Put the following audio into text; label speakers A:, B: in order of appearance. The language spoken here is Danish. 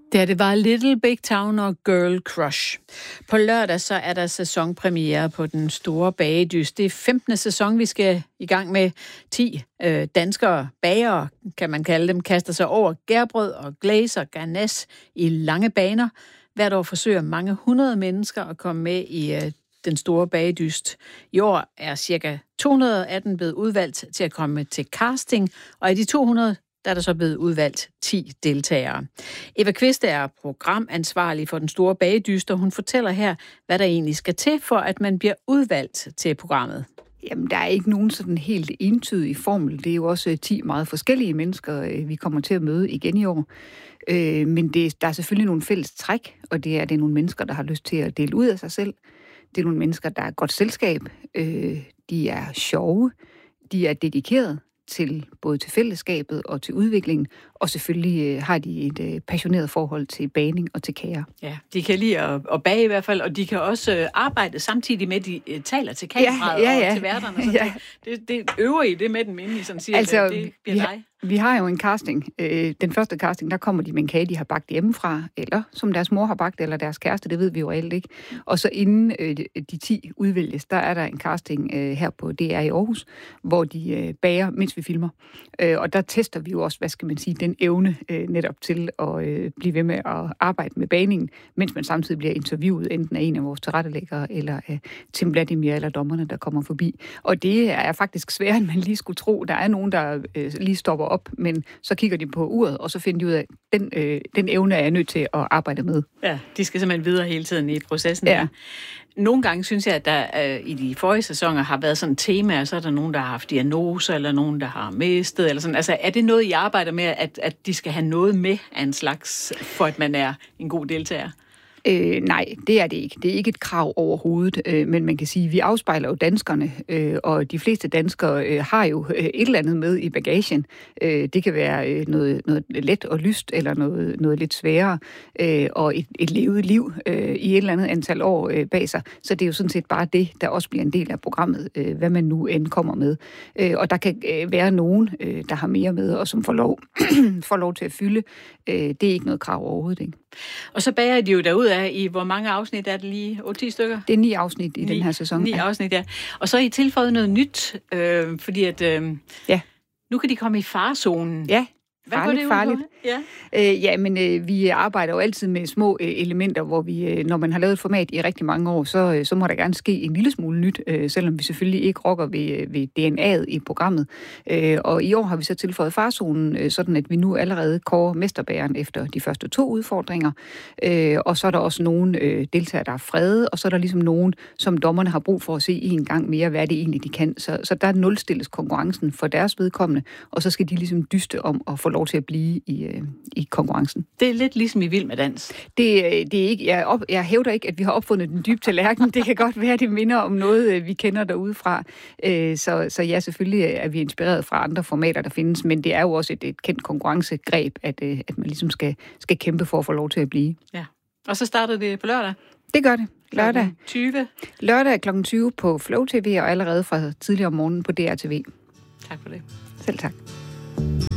A: Det var Little Big Town og Girl Crush. På lørdag så er der sæsonpremiere på Den Store Bagedyst. Det er 15. sæson, vi skal i gang med. 10 danskere bagere, kan man kalde dem, kaster sig over gærbrød og glaze og garnache i lange baner. Hvert år forsøger mange 100 mennesker at komme med i Den Store Bagedyst. I år er ca. 200 af dem blevet udvalgt til at komme til casting, og af de 200 der er der så blevet udvalgt 10 deltagere. Eva Kvist er programansvarlig for Den Store Bagedyst, og hun fortæller her, hvad der egentlig skal til, for at man bliver udvalgt til programmet.
B: Jamen, der er ikke nogen sådan helt entydig formel. Det er jo også 10 meget forskellige mennesker, vi kommer til at møde igen i år. Men der er selvfølgelig nogle fælles træk, og det er nogle mennesker, der har lyst til at dele ud af sig selv. Det er nogle mennesker, der er godt selskab. De er sjove. De er dedikeret til både til fællesskabet og til udviklingen, og selvfølgelig har de et passioneret forhold til bagning og til kager.
A: Ja, de kan lide at bage i hvert fald, og de kan også arbejde samtidig med, at de taler til kameraet og til værterne. Så det øver I det med den inde, sådan siger,
B: altså,
A: det bliver dig.
B: Vi har jo en casting. Den første casting, der kommer de med en kage, de har bagt hjemmefra, eller som deres mor har bagt, eller deres kæreste, det ved vi jo reelt ikke. Og så inden de 10 udvælges, der er der en casting her på DR i Aarhus, hvor de bager, mens vi filmer. Og der tester vi jo også, hvad skal man sige, den evne netop til at blive ved med at arbejde med bagningen, mens man samtidig bliver interviewet, enten af en af vores tilrettelæggere, eller af Tim Vladimir, eller dommerne, der kommer forbi. Og det er faktisk sværere, end man lige skulle tro. Der er nogen, der lige stopper op, men så kigger de på uret, og så finder de ud af, at den evne er jeg nødt til at arbejde med.
A: Ja, de skal simpelthen videre hele tiden i processen.
B: Ja.
A: Nogle gange synes jeg, at der i de forrige sæsoner har været sådan et tema, og så er der nogen, der har haft diagnoser, eller nogen, der har mistet, eller sådan. Altså, er det noget, I arbejder med, at de skal have noget med af en slags, for at man er en god deltager?
B: Nej, det er det ikke. Det er ikke et krav overhovedet, men man kan sige, at vi afspejler jo danskerne, og de fleste danskere har jo et eller andet med i bagagen. Det kan være noget let og lyst, eller noget lidt sværere, og et levet liv i et eller andet antal år bag sig. Så det er jo sådan set bare det, der også bliver en del af programmet, hvad man nu end kommer med. Og der kan være nogen, der har mere med, og som får lov til at fylde. Det er ikke noget krav overhovedet, ikke?
A: Og så bager de jo derudad i, hvor mange afsnit er det lige? 8-10 stykker?
B: Det er 9 afsnit i den her sæson.
A: 9 afsnit, ja. Og så har I tilføjet noget nyt, fordi at nu kan de komme i farezonen.
B: Ja. Farligt.
A: Ja.
B: Men vi arbejder jo altid med små elementer, hvor vi, når man har lavet et format i rigtig mange år, så må der gerne ske en lille smule nyt, selvom vi selvfølgelig ikke rokker ved DNA'et i programmet. Og i år har vi så tilføjet farzonen, sådan at vi nu allerede kårer mesterbæreren efter de første 2 udfordringer. Og så er der også nogle deltagere, der er frede, og så er der ligesom nogen, som dommerne har brug for at se en gang mere, hvad det egentlig de kan. Så der nulstilles konkurrencen for deres vedkommende, og så skal de ligesom dyste om at få lov til at blive i konkurrencen. Det
A: er lidt ligesom i Vild med Dans.
B: Det er ikke. Jeg hævder ikke, at vi har opfundet den dybe tallerken. Det kan godt være, det minder om noget, vi kender derudefra. Så ja, selvfølgelig er vi inspireret fra andre formater, der findes, men det er jo også et kendt konkurrencegreb, at man ligesom skal kæmpe for at få lov til at blive.
A: Ja. Og så startede det på lørdag?
B: Det gør det. Lørdag
A: 20.
B: Lørdag kl. 20 på Flow TV, og allerede fra tidligere om morgenen på DRTV.
A: Tak for det.
B: Selv tak.